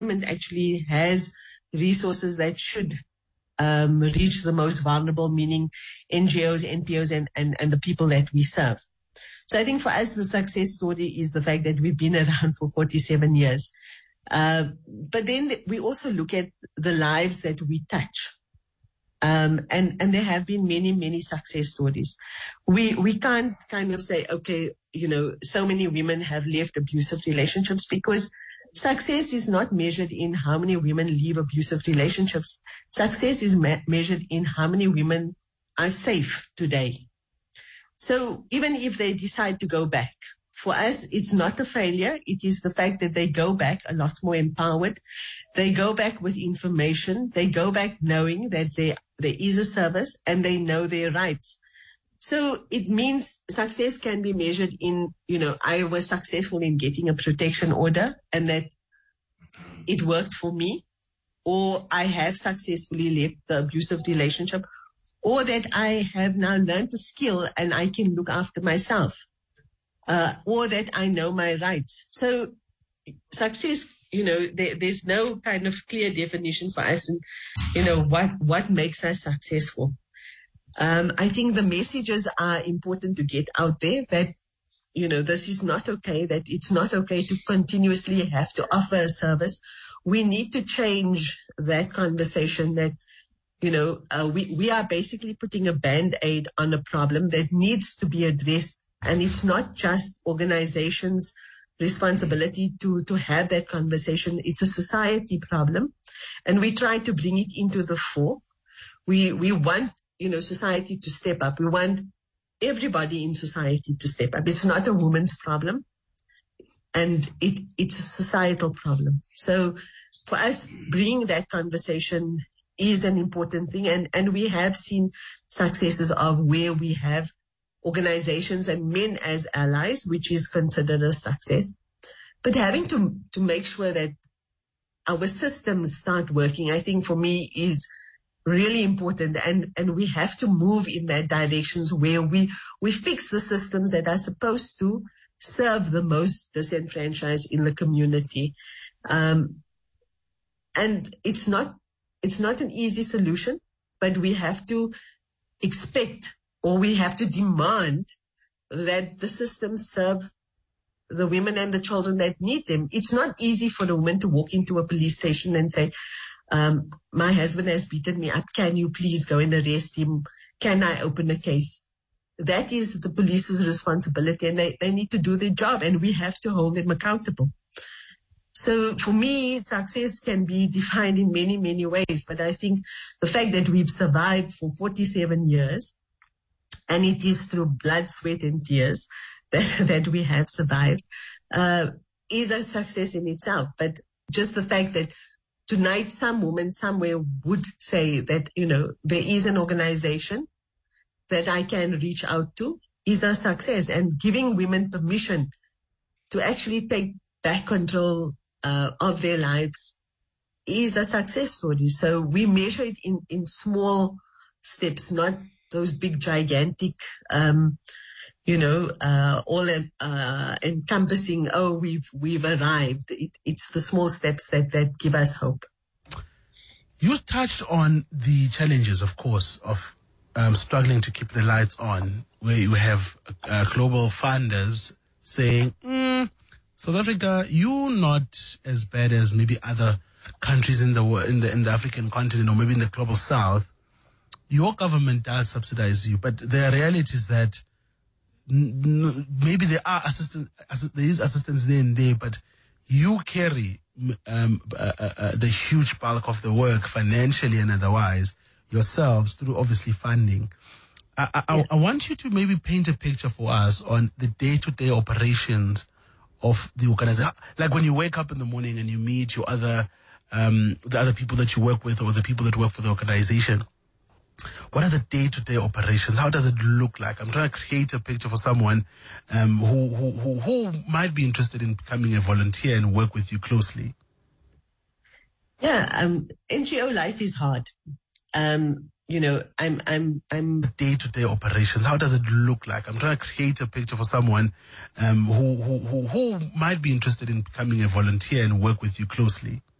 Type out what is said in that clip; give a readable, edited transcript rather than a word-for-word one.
actually has resources that should reach the most vulnerable, meaning NGOs, NPOs, and the people that we serve. So I think for us, the success story is the fact that we've been around for 47 years. But then we also look at the lives that we touch. And there have been many, many success stories. We can't kind of say, okay, so many women have left abusive relationships, because success is not measured in how many women leave abusive relationships. Success is measured in how many women are safe today. So even if they decide to go back, for us, it's not a failure. It is the fact that they go back a lot more empowered. They go back with information. They go back knowing that there is a service and they know their rights. So it means success can be measured in, I was successful in getting a protection order and that it worked for me, or I have successfully left the abusive relationship, or that I have now learned a skill and I can look after myself, or that I know my rights. So success, there's no kind of clear definition for us, and, what makes us successful. I think the messages are important to get out there that, this is not okay, that it's not okay to continuously have to offer a service. We need to change that conversation that, we are basically putting a Band-Aid on a problem that needs to be addressed. And it's not just organizations' responsibility to have that conversation. It's a society problem. And we try to bring it into the fore. We want, society to step up. We want everybody in society to step up. It's not a woman's problem, and it's a societal problem. So for us, bringing that conversation is an important thing. And we have seen successes of where we have organizations and men as allies, which is considered a success. But having to make sure that our systems start working, I think for me is really important, and we have to move in that directions where we fix the systems that are supposed to serve the most disenfranchised in the community. And it's not an easy solution, but we have to expect, or we have to demand, that the systems serve the women and the children that need them. It's not easy for a woman to walk into a police station and say, my husband has beaten me up. Can you please go and arrest him? Can I open a case? That is the police's responsibility, and they need to do their job, and we have to hold them accountable. So for me, success can be defined in many, many ways, but I think the fact that we've survived for 47 years, and it is through blood, sweat, and tears that we have survived, is a success in itself. But just the fact that tonight some woman somewhere would say that, there is an organization that I can reach out to is a success, and giving women permission to actually take back control of their lives is a success story. So we measure it in small steps, not those big, gigantic, all encompassing, we've arrived. It's the small steps that give us hope. You touched on the challenges, of course, of struggling to keep the lights on, where you have global funders saying, South Africa, you're not as bad as maybe other countries in the African continent, or maybe in the global south. Your government does subsidize you, but the reality is that maybe there is assistance there and there, but you carry the huge bulk of the work financially and otherwise yourselves through obviously funding. I want you to maybe paint a picture for us on the day-to-day operations of the organization. Like when you wake up in the morning and you meet your the other people that you work with, or the people that work for the organization. What are the day-to-day operations? How does it look like? I'm trying to create a picture for someone who might be interested in becoming a volunteer and work with you closely. Yeah, NGO life is hard. I'm day-to-day operations. How does it look like? I'm trying to create a picture for someone who might be interested in becoming a volunteer and work with you closely.